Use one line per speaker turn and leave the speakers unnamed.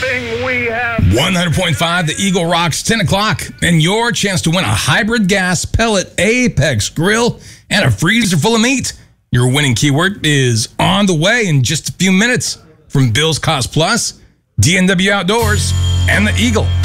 everything we have.
100.5, the Eagle rocks 10 o'clock, and your chance to win a hybrid gas pellet Apex grill and a freezer full of meat. Your winning keyword is on the way in just a few minutes from Bill's Cost Plus, DNW Outdoors, and the Eagle.